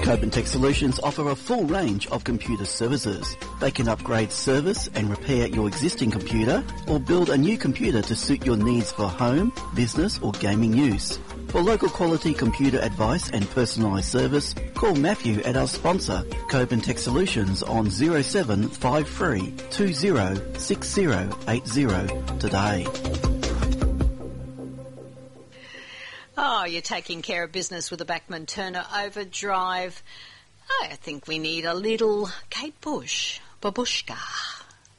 Coben Tech Solutions offer a full range of computer services. They can upgrade, service and repair your existing computer or build a new computer to suit your needs for home, business or gaming use. For local quality computer advice and personalised service, call Matthew at our sponsor, Coben Tech Solutions on 0753 206080 today. Oh, you're taking care of business with a Bachman Turner Overdrive. I think we need a little Kate Bush, Babushka.